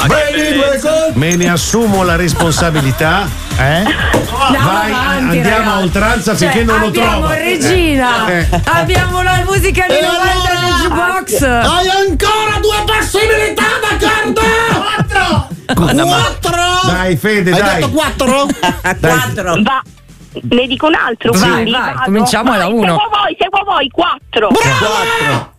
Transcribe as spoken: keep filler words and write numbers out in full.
me ne assumo la responsabilità. Eh? Vai, avanti, andiamo ragazzi. a oltranza Cioè, finché non lo trovo. abbiamo Regina, Eh. abbiamo la musica di E novanta allora? del jukebox. Hai ancora due possibilità, d'accordo? Quattro! Quattro! Dai, Fede, Hai dai. detto quattro? Quattro. Va. Ne dico un altro, Vai, quindi vai, vado. cominciamo da Vai, uno. Seguo voi, seguo voi, quattro. Bravo!